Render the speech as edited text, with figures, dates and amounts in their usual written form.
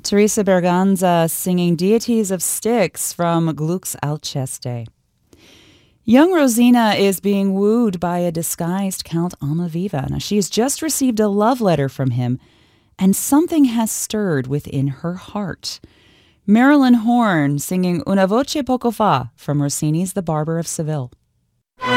Teresa Berganza singing Deities of Styx from Gluck's Alceste. Young Rosina is being wooed by a disguised Count Almaviva. Now, she has just received a love letter from him, and something has stirred within her heart. Marilyn Horne singing Una voce poco fa from Rossini's The Barber of Seville.